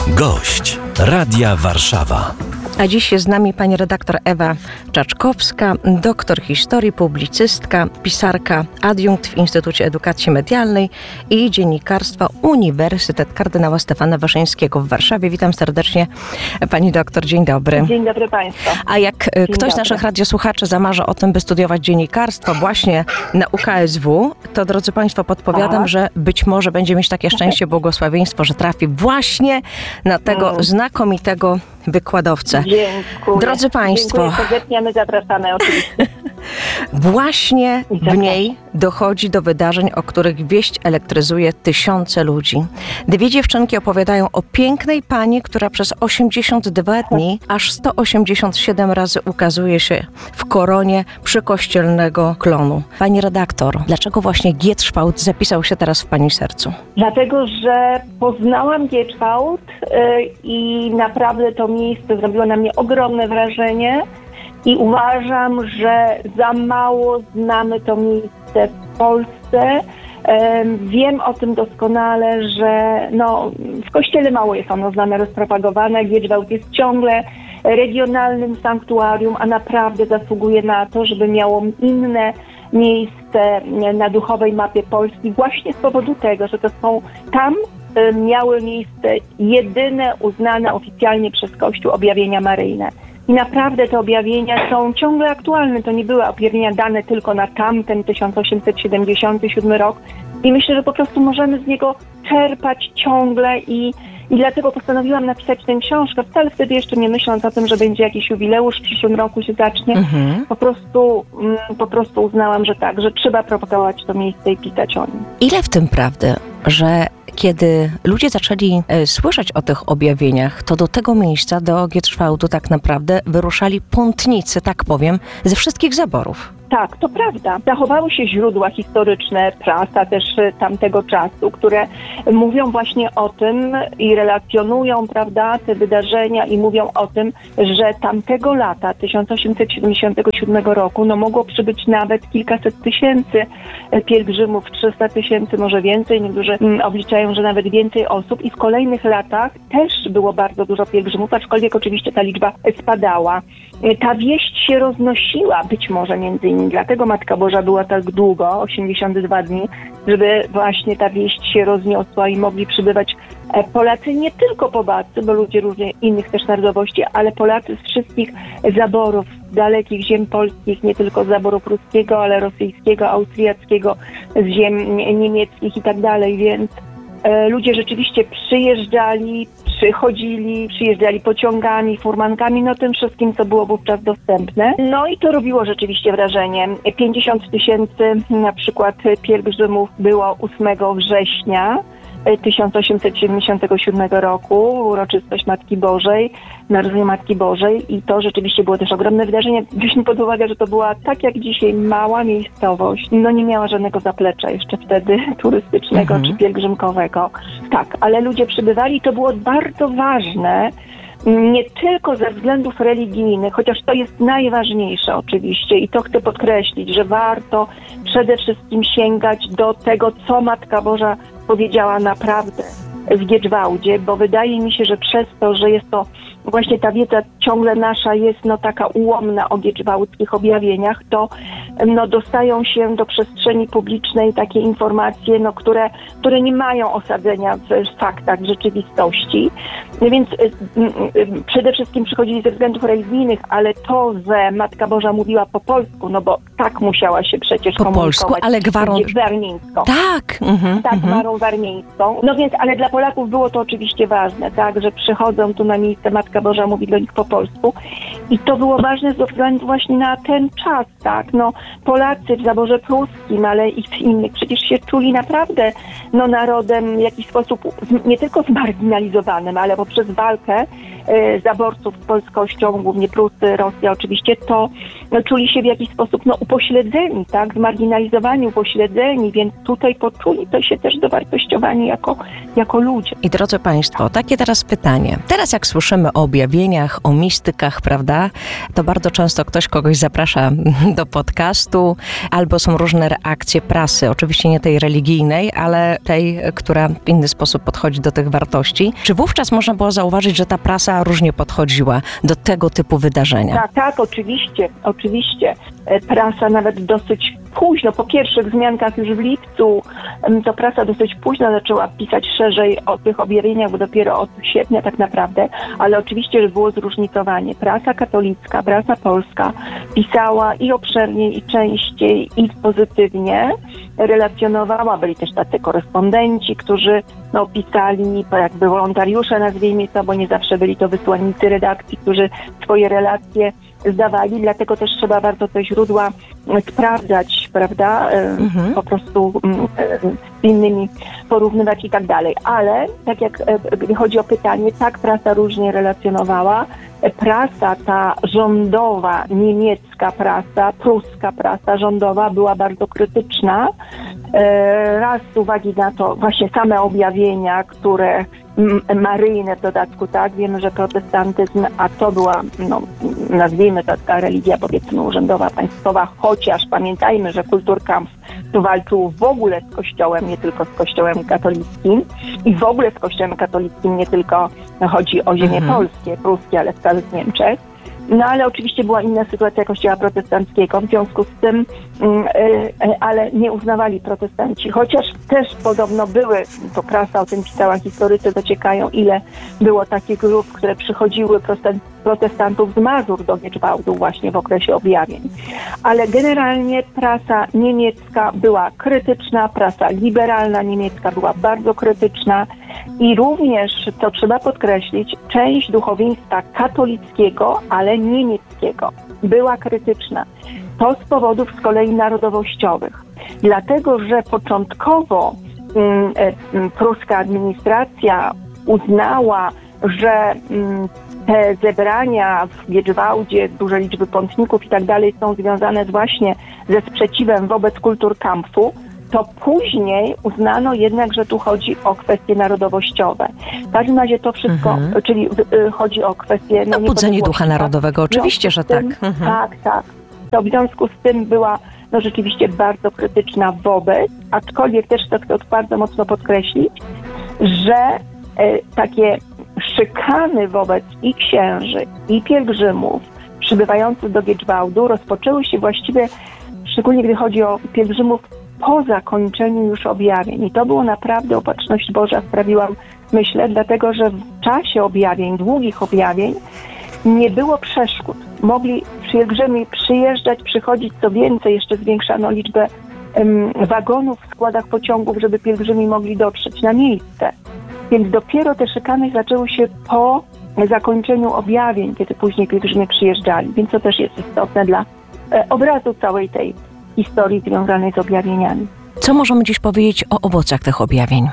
Gość Radia Warszawa. A dziś jest z nami pani redaktor Ewa Czaczkowska, doktor historii, publicystka, pisarka, adiunkt w Instytucie Edukacji Medialnej i Dziennikarstwa Uniwersytet Kardynała Stefana Wyszyńskiego w Warszawie. Witam serdecznie pani doktor, dzień dobry. Dzień dobry państwu. A jak ktoś z naszych radiosłuchaczy zamarzy o tym, by studiować dziennikarstwo właśnie na UKSW, to drodzy państwo, podpowiadam, że być może będzie mieć takie szczęście, błogosławieństwo, że trafi właśnie na tego znakomitego wykładowcę. Dziękuję. Drodzy państwo, dziękuję serdecznie, my zapraszamy oczywiście. Właśnie w niej dochodzi do wydarzeń, o których wieść elektryzuje tysiące ludzi. Dwie dziewczynki opowiadają o pięknej pani, która przez 82 dni aż 187 razy ukazuje się w koronie przykościelnego klonu. Pani redaktor, dlaczego właśnie Gierczwałd zapisał się teraz w pani sercu? Dlatego, że poznałam Gierczwałd i naprawdę to miejsce zrobiło na mnie ogromne wrażenie i uważam, że za mało znamy to miejsce w Polsce. Wiem o tym doskonale, że w Kościele mało jest ono znane, rozpropagowane. Gierczwałd jest ciągle regionalnym sanktuarium, a naprawdę zasługuje na to, żeby miało inne miejsce na duchowej mapie Polski właśnie z powodu tego, że to są tam miały miejsce jedyne uznane oficjalnie przez Kościół objawienia maryjne. I naprawdę te objawienia są ciągle aktualne. To nie były objawienia dane tylko na tamten 1877 rok. I myślę, że po prostu możemy z niego czerpać ciągle i dlatego postanowiłam napisać tę książkę. Wcale wtedy jeszcze nie myśląc o tym, że będzie jakiś jubileusz, w przyszłym roku się zacznie. Po prostu uznałam, że tak, że trzeba propagować to miejsce i pisać o nim. Ile w tym prawdy, że kiedy ludzie zaczęli słyszeć o tych objawieniach, to do tego miejsca, do Gierczwałdu tak naprawdę wyruszali pątnicy, tak powiem, ze wszystkich zaborów. Tak, to prawda. Zachowały się źródła historyczne, prasa też tamtego czasu, które mówią właśnie o tym i relacjonują, prawda, te wydarzenia i mówią o tym, że tamtego lata, 1877 roku, mogło przybyć nawet kilkaset tysięcy pielgrzymów, 300 tysięcy, może więcej. Niektórzy obliczają, że nawet więcej osób i w kolejnych latach też było bardzo dużo pielgrzymów, aczkolwiek oczywiście ta liczba spadała. Ta wieść się roznosiła, być może między innymi dlatego Matka Boża była tak długo, 82 dni, żeby właśnie ta wieść się rozniosła i mogli przybywać Polacy, nie tylko Pobacy, bo ludzie różnych innych też narodowości, ale Polacy z wszystkich zaborów, dalekich ziem polskich, nie tylko z zaboru pruskiego, ale rosyjskiego, austriackiego, z ziem niemieckich i tak dalej, więc ludzie rzeczywiście przyjeżdżali pociągami, furmankami, tym wszystkim, co było wówczas dostępne. I to robiło rzeczywiście wrażenie. 50 tysięcy na przykład pielgrzymów było 8 września 1877 roku, uroczystość Matki Bożej, Narodzenia Matki Bożej i to rzeczywiście było też ogromne wydarzenie. Weźmy pod uwagę, że to była tak jak dzisiaj mała miejscowość. Nie miała żadnego zaplecza jeszcze wtedy turystycznego czy pielgrzymkowego. Tak, ale ludzie przybywali i to było bardzo ważne, nie tylko ze względów religijnych, chociaż to jest najważniejsze oczywiście i to chcę podkreślić, że warto przede wszystkim sięgać do tego, co Matka Boża powiedziała naprawdę w Gierczwałdzie, bo wydaje mi się, że przez to, że jest to właśnie ta wiedza ciągle nasza jest taka ułomna o gierczwałdzkich objawieniach, to dostają się do przestrzeni publicznej takie informacje, które nie mają osadzenia w faktach, w rzeczywistości. Więc przede wszystkim przychodzili ze względów religijnych, ale to, że Matka Boża mówiła po polsku, bo tak musiała się przecież po komunikować. polsku, ale gwarą warmińską. Tak. Gwarą warmińską. Więc, ale dla Polaków było to oczywiście ważne, tak, że przychodzą tu na miejsce, Matka Boża mówi do nich po polsku. I to było ważne ze względu właśnie na ten czas, tak. Polacy w zaborze pruskim, ale i w innych przecież się czuli naprawdę narodem w jakiś sposób nie tylko zmarginalizowanym, ale poprzez walkę zaborców z polskością, głównie Prusy, Rosja oczywiście, to czuli się w jakiś sposób upośledzeni, tak, zmarginalizowani, upośledzeni, więc tutaj poczuli to się też dowartościowani jako ludzie. I drodzy Państwo, takie teraz pytanie. Teraz jak słyszymy o objawieniach, o mistykach, prawda, to bardzo często ktoś kogoś zaprasza do podcastu, albo są różne reakcje prasy, oczywiście nie tej religijnej, ale tej, która w inny sposób podchodzi do tych wartości. Czy wówczas można było zauważyć, że ta prasa różnie podchodziła do tego typu wydarzenia? Tak, oczywiście. Prasa nawet dosyć późno, po pierwszych zmiankach już w lipcu, to prasa dosyć późno zaczęła pisać szerzej o tych objawieniach, bo dopiero od sierpnia tak naprawdę, ale oczywiście, że było zróżnicowanie. Prasa katolicka, prasa polska pisała i obszerniej, i częściej, i pozytywnie relacjonowała. Byli też tacy korespondenci, którzy pisali, jakby wolontariusze, nazwijmy to, bo nie zawsze byli to wysłannicy redakcji, którzy swoje relacje zdawali, dlatego też trzeba bardzo te źródła sprawdzać, prawda, po prostu z innymi porównywać i tak dalej. Ale tak jak gdy chodzi o pytanie, tak prasa różnie relacjonowała. Prasa ta rządowa, niemiecka prasa, pruska prasa rządowa była bardzo krytyczna. Raz z uwagi na to właśnie same objawienia, które maryjne w dodatku, tak, wiemy, że protestantyzm, a to była, nazwijmy to taka religia, powiedzmy, urzędowa, państwowa, chociaż pamiętajmy, że Kulturkampf tu walczył w ogóle z Kościołem, nie tylko z Kościołem katolickim i w ogóle z Kościołem katolickim nie tylko chodzi o ziemię polskie, pruskie, ale w całych Niemczech. Ale oczywiście była inna sytuacja Kościoła protestanckiego, w związku z tym, ale nie uznawali protestanci, chociaż też podobno były, to prasa o tym pisała, historycy dociekają, ile było takich grup, które przychodziły protestantów z Mazur do Gieczwałdu właśnie w okresie objawień. Ale generalnie prasa niemiecka była krytyczna, prasa liberalna niemiecka była bardzo krytyczna i również, co trzeba podkreślić, część duchowieństwa katolickiego, ale niemieckiego była krytyczna. To z powodów z kolei narodowościowych. Dlatego, że początkowo pruska administracja uznała, że te zebrania w Gieczwałdzie, duże liczby pątników i tak dalej są związane właśnie ze sprzeciwem wobec Kulturkampfu, to później uznano jednak, że tu chodzi o kwestie narodowościowe. W każdym razie to wszystko, czyli chodzi o kwestie... Budzenie ducha narodowego, oczywiście, że tak. Tak. To w związku z tym była rzeczywiście bardzo krytyczna wobec, aczkolwiek też chcę bardzo mocno podkreślić, że takie szykany wobec i księży, i pielgrzymów przybywających do Gieczwałdu rozpoczęły się właściwie, szczególnie gdy chodzi o pielgrzymów, po zakończeniu już objawień. I to było naprawdę opatrzność Boża, sprawiłam, myślę, dlatego, że w czasie objawień, długich objawień, nie było przeszkód. Mogli pielgrzymi przyjeżdżać, przychodzić, co więcej, jeszcze zwiększano liczbę wagonów w składach pociągów, żeby pielgrzymi mogli dotrzeć na miejsce. Więc dopiero te szykany zaczęły się po zakończeniu objawień, kiedy później pielgrzymi przyjeżdżali. Więc to też jest istotne dla obrazu całej tej historii związanej z objawieniami. Co możemy dziś powiedzieć o owocach tych objawień?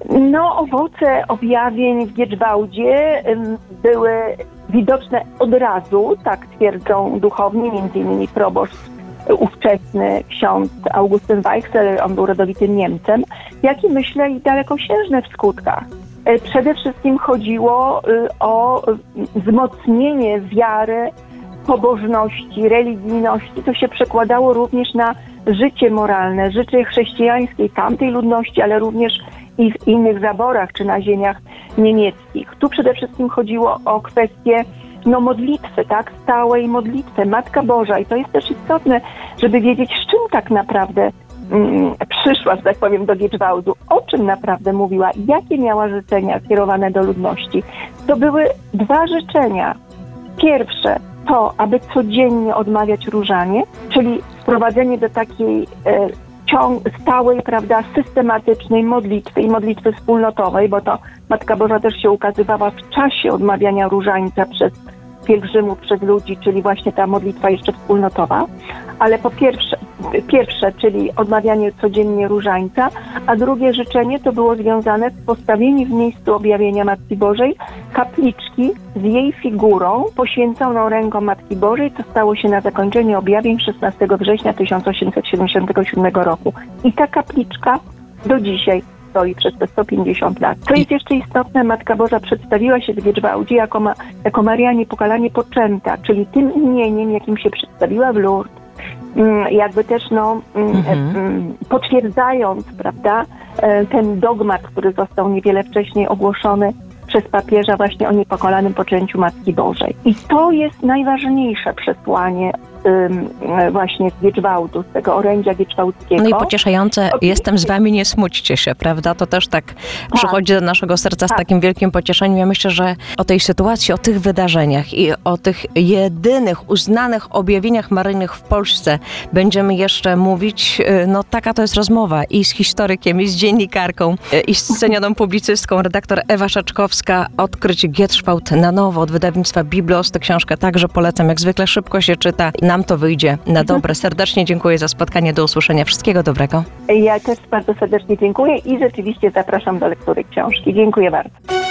Owoce objawień w Gieczwałdzie były widoczne od razu, tak twierdzą duchowni, m.in. proboszcz ówczesny ksiądz Augustyn Weichsel, on był rodowitym Niemcem, jak i myślę i dalekosiężne w skutkach. Przede wszystkim chodziło o wzmocnienie wiary, pobożności, religijności, co się przekładało również na życie moralne, życie chrześcijańskie tamtej ludności, ale również i w innych zaborach czy na ziemiach niemieckich. Tu przede wszystkim chodziło o kwestię modlitwy, tak, stałej modlitwy, Matka Boża. I to jest też istotne, żeby wiedzieć, z czym tak naprawdę przyszła, że tak powiem, do Gieczwałdu, o czym naprawdę mówiła, jakie miała życzenia kierowane do ludności. To były dwa życzenia. Pierwsze to, aby codziennie odmawiać różanie, czyli wprowadzenie do takiej stałej, prawda, systematycznej modlitwy i modlitwy wspólnotowej, bo to Matka Boża też się ukazywała w czasie odmawiania różańca przez pielgrzymów przez ludzi, czyli właśnie ta modlitwa jeszcze wspólnotowa, ale po pierwsze, czyli odmawianie codziennie różańca, a drugie życzenie to było związane z postawieniem w miejscu objawienia Matki Bożej kapliczki z jej figurą poświęconą ręką Matki Bożej, co stało się na zakończenie objawień 16 września 1877 roku. I ta kapliczka do dzisiaj stoi przez te 150 lat. Co jest jeszcze istotne, Matka Boża przedstawiła się w Giedżwałdzie jako Maria Niepokalanie Poczęta, czyli tym imieniem, jakim się przedstawiła w Lourdes, jakby też potwierdzając, prawda, ten dogmat, który został niewiele wcześniej ogłoszony przez papieża właśnie o niepokalanym poczęciu Matki Bożej. I to jest najważniejsze przesłanie właśnie z Giedżwałdu, z tego orędzia giedżwałdzkiego. No i pocieszające, jestem z wami, nie smućcie się, prawda? To też tak przychodzi do naszego serca z takim wielkim pocieszeniem. Ja myślę, że o tej sytuacji, o tych wydarzeniach i o tych jedynych, uznanych objawieniach maryjnych w Polsce będziemy jeszcze mówić. No taka to jest rozmowa i z historykiem, i z dziennikarką, i z cenioną publicystką, redaktor Ewa Szaczkowska. Odkryć Giedżwałd na nowo od wydawnictwa Biblos. Tę książkę także polecam, jak zwykle szybko się czyta. Nam to wyjdzie na dobre. Serdecznie dziękuję za spotkanie. Do usłyszenia. Wszystkiego dobrego. Ja też bardzo serdecznie dziękuję i rzeczywiście zapraszam do lektury książki. Dziękuję bardzo.